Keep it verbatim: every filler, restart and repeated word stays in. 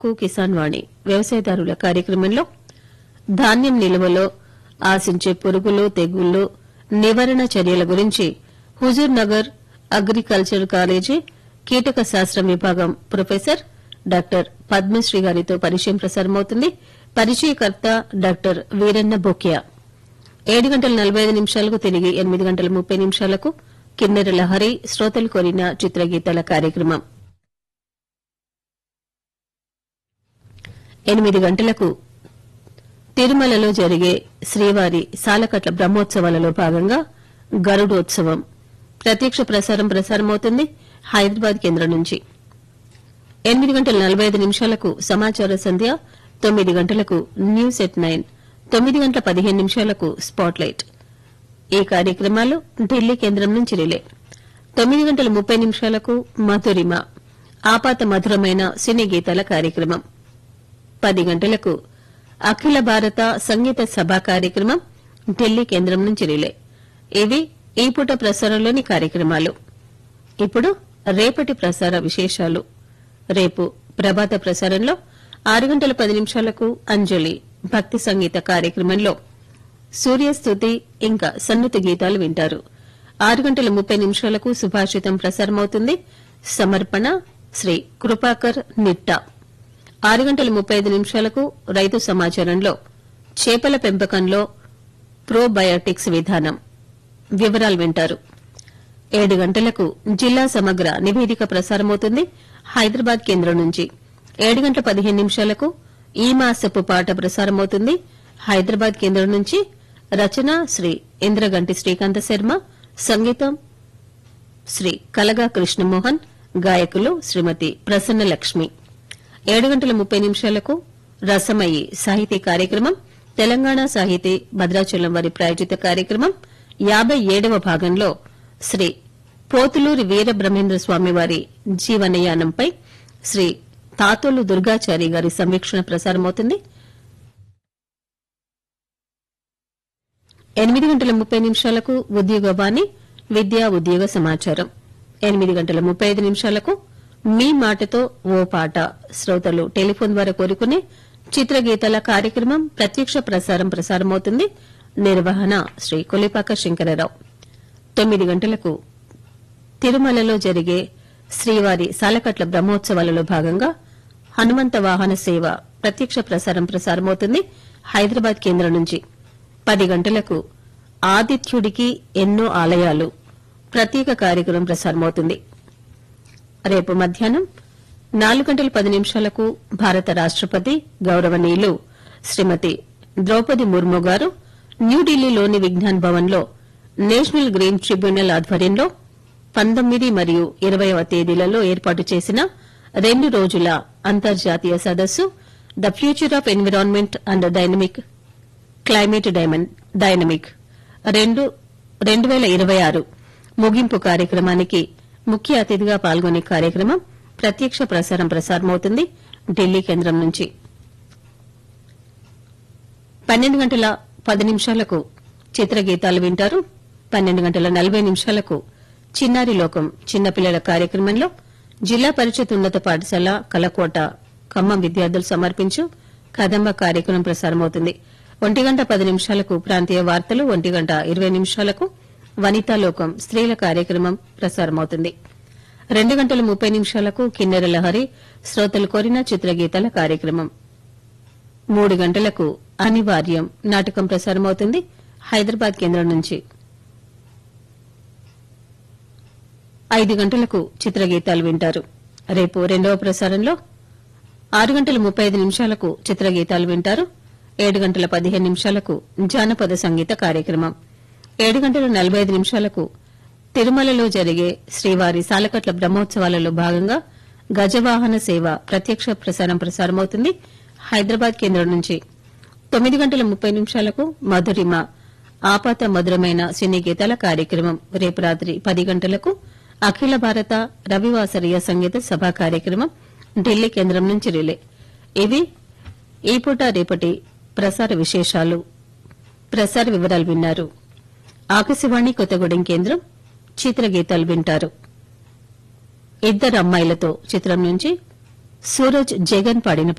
కు కిసాన్ వాణి వ్యవసాయదారుల కార్యక్రమంలో ధాన్యం నిల్వలో ఆశించే పురుగులు తెగుళ్లు నివారణ చర్యల గురించి హుజూర్ నగర్ అగ్రికల్చర్ కాలేజీ కీటక శాస్త్రం విభాగం ప్రొఫెసర్ డాక్టర్ పద్మశ్రీ గారితో పరిచయం ప్రసారమవుతుంది. పరిచయకర్త డాక్టర్ వీరన్న బొకియా. ఏడు గంటల నలభై ఐదు నిమిషాలకు తిరిగి ఎనిమిది గంటల ముప్పై నిమిషాలకు కిన్నెర లహరి శ్రోతలు కోరిన చిత్రగీతాల కార్యక్రమం. ఎనిమిది గంటలకు తిరుమలలో జరిగే శ్రీవారి సాలకట్ల బ్రహ్మోత్సవాలలో భాగంగా గరుడోత్సవం ప్రత్యక్ష ప్రసారం ప్రసారమవుతుంది హైదరాబాద్ కేంద్రం నుంచి. ఎనిమిది గంటల నలభై ఐదు నిమిషాలకు సమాచార సంధ్య, తొమ్మిది గంటలకు న్యూస్ ఎట్ నైన్, తొమ్మిది గంటల పదిహేను నిమిషాలకు స్పాట్ లైట్. ఈ కార్యక్రమాలు ఢిల్లీ కేంద్రం నుంచి రిలే. తొమ్మిది గంటల ముప్పై నిమిషాలకు మధురిమ ఆపాత మధురమైన సినీ గీతాల కార్యక్రమం. పది గంటలకు అఖిల భారత సంగీత సభ కార్యక్రమం ఢిల్లీ కేంద్రం నుంచి రిలే. ఇవి ఈ పూట ప్రసారంలోని కార్యక్రమాలు. ఇప్పుడు రేపటి ప్రసార విశేషాలు. రేపు ప్రభాత ప్రసారంలో ఆరు గంటల పది నిమిషాలకు అంజలి భక్తి సంగీత కార్యక్రమంలో సూర్యస్తుతి ఇంకా సన్నుతి గీతాలు వింటారు. ఆరు గంటల ముప్పై నిమిషాలకు సుభాషితం ప్రసారమవుతుంది. సమర్పణ శ్రీ కృపాకర్ నిట్టా. ఆరు గంటల ముప్పై ఐదు నిమిషాలకు రైతు సమాచారంలో చేపల పెంపకంలో ప్రోబయాటిక్స్ విధానం వివరాలు వింటారు. ఏడు గంటలకు జిల్లా సమగ్ర నివేదిక ప్రసారమవుతుంది హైదరాబాద్ కేంద్రం నుంచి. ఏడు గంటల పదిహేను నిమిషాలకు ఈ మాసపు పాట ప్రసారమవుతుంది హైదరాబాద్ కేంద్రం నుంచి. రచన శ్రీ ఇంద్రగంటి శ్రీకాంత శర్మ, సంగీతం శ్రీ కలగా కృష్ణమోహన్, గాయకులు శ్రీమతి ప్రసన్న లక్ష్మి. ఏడు గంటల ముప్పై నిమిషాలకు రసమయి సాహితీ కార్యక్రమం, తెలంగాణ సాహితీ భద్రాచలం వారి ప్రాయోజిత కార్యక్రమం యాబై ఏడవ భాగంలో శ్రీ పోతులూరి వీరబ్రహ్మేంద్ర స్వామి వారి జీవనయానంపై శ్రీ తాతోలు దుర్గాచారి గారి సమీక్షణ ప్రసారమవుతుంది. ఎనిమిది గంటల ముప్పై నిమిషాలకు ఉద్యోగవాణి విద్యా ఉద్యోగ సమాచారం. ఎనిమిది గంటల ముప్పై ఐదు నిమిషాలకు మీ మాటతో ఓ పాట శ్రోతలు టెలిఫోన్ ద్వారా కోరుకునే చిత్రగీతాల కార్యక్రమం ప్రత్యక్ష ప్రసారం ప్రసారమవుతుంది. నిర్వహణ శ్రీ కొలిపాక శంకరరావు. తొమ్మిది గంటలకు తిరుమలలో జరిగే శ్రీవారి సాలకట్ల బ్రహ్మోత్సవాలలో భాగంగా హనుమంత వాహన సేవ ప్రత్యక్ష ప్రసారం ప్రసారమవుతుంది హైదరాబాద్ కేంద్రం నుంచి. పది గంటలకు ఆదిత్యుడికి ఎన్నో ఆలయాలు ప్రత్యేక కార్యక్రమం ప్రసారమవుతుంది. రేపు మధ్యాహ్నం నాలుగు గంటల పది నిమిషాలకు భారత రాష్టపతి గౌరవనీయులు శ్రీమతి ద్రౌపది ముర్ము గారు న్యూఢిల్లీలోని విజ్ఞాన్ భవన్లో నేషనల్ గ్రీన్ ట్రిబ్యునల్ ఆధ్వర్యంలో పంతొమ్మిది మరియు ఇరవైవ తేదీలలో ఏర్పాటు చేసిన రెండు రోజుల అంతర్జాతీయ సదస్సు the future of environment and dynamic climate dynamic రెండు వేల ఇరవై ఆరు ముగింపు కార్యక్రమానికి ముఖ్య అతిథిగా పాల్గొనే కార్యక్రమం ప్రత్యక్ష ప్రసారం ప్రసారమవుతుంది ఢిల్లీ కేంద్రం నుంచి. పన్నెండు గంటల పది నిమిషాలకు చిత్రగీతాలు వింటారు. పన్నెండు గంటల నలభై నిమిషాలకు చిన్నారి లోకం చిన్నపిల్లల కార్యక్రమంలో జిల్లా పరిషత్ ఉన్నత పాఠశాల కలకోట ఖమ్మం విద్యార్థులు సమర్పించు కదంబ కార్యక్రమం ప్రసారమవుతుంది. ఒంటి గంట పది నిమిషాలకు ప్రాంతీయ వార్తలు, ఒంటి గంట ఇరవై నిమిషాలకు వనితాలోకం స్త్రీల కార్యక్రమం ప్రసారమవుతుంది. రెండు గంటల ముప్పై నిమిషాలకు కిన్నెర లహరి శ్రోతలు కోరిన చిత్రగీతాల కార్యక్రమం. మూడు గంటలకు అనివార్యం నాటకం ప్రసారమవుతుంది హైదరాబాద్ కేంద్రం నుంచి. ఐదు గంటలకు చిత్రగీతాలు వింటారు. రేపు రెండవ ప్రసారంలో ఆరు గంటల ముప్పై ఐదు నిమిషాలకు చిత్రగీతాలు వింటారు. ఏడు గంటల పదిహేను నిమిషాలకు జానపద సంగీత కార్యక్రమం. ఏడు గంటల నలభై ఐదు నిమిషాలకు తిరుమలలో జరిగే శ్రీవారి సాలకట్ల బ్రహ్మోత్సవాలలో భాగంగా గజవాహన సేవ ప్రత్యక్ష ప్రసారం ప్రసారమవుతుంది హైదరాబాద్ కేంద్రం నుంచి. తొమ్మిది గంటల ముప్పై నిమిషాలకు మధురిమ ఆపాత మధురమైన సినీ గీతాల కార్యక్రమం. రేపు రాత్రి పది గంటలకు అఖిల భారత రవివాసరీయ సంగీత సభ కార్యక్రమం ఢిల్లీ కేంద్రం నుంచి రిలే. ఇవి ఈ పూట రేపటి ప్రసార విశేషాలు. ప్రసార వివరాలు విన్నారు. ఆకాశవాణి కొత్తగూడెం కేంద్రం చిత్రగీతాలు వింటారు. ఇద్దరు అమ్మాయిలతో చిత్రం నుంచి సూరజ్ జగన్ పాడిన